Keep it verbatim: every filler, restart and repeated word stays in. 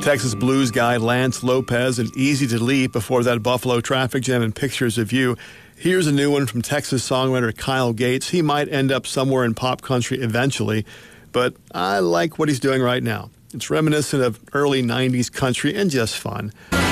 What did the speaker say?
Texas blues guy Lance Lopez and Easy to Leap before that Buffalo traffic jam and Pictures of You. Here's a new one from Texas songwriter Kyle Gates. He might end up somewhere in pop country eventually, but I like what he's doing right now. It's reminiscent of early nineties country and just fun.